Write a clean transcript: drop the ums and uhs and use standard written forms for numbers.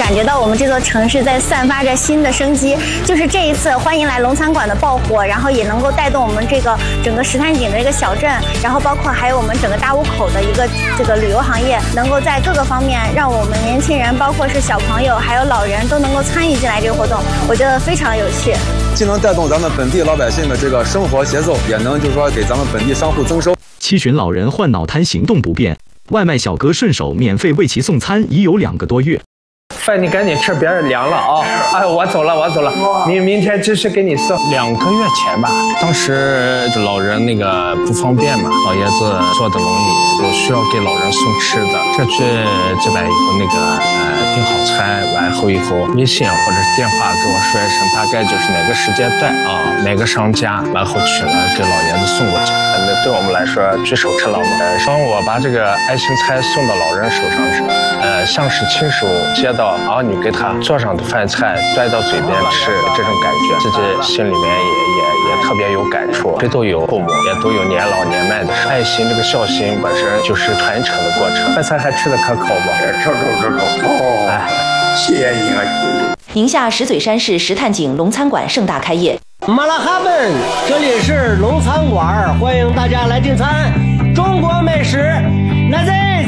感觉到我们这座城市在散发着新的生机。就是这一次欢迎来龙餐馆的爆火，然后也能够带动我们这个整个石潭井的一个小镇，然后包括还有我们整个大沽口的一个这个旅游行业，能够在各个方面让我们年轻人，包括是小朋友还有老人都能够参与进来这个活动，我觉得非常有趣。 既能带动咱们本地老百姓的这个生活节奏，也能就是说给咱们本地商户增收。 7旬老人换脑瘫行动不便，外卖小哥顺手免费为其送餐已有2个多月。 饭你赶紧吃，别凉了啊！哎，我走了。明天继续给你送。2个月前吧，当时老人那个不方便嘛，老爷子坐的轮椅，我需要给老人送吃的。这去这边以后那个订好餐完后以后，微信或者是电话给我说一声，大概就是哪个时间段啊，哪个商家，然后取了给老爷子送过去。那对我们来说举手之劳嘛。当我把这个爱心餐送到老人手上时，像是亲手接到儿女给他做上的饭菜端到嘴边吃，这种感觉自己心里面也特别有感触。这都有父母，也都有年老年迈的时候，爱心这个孝心本身就是传承的过程。饭菜还吃得可口吗？ 吃。哦，谢谢你啊！ 宁夏石嘴山市石潭井龙餐馆盛大开业。 马拉哈本，这里是龙餐馆，欢迎大家来订餐。中国美食，来自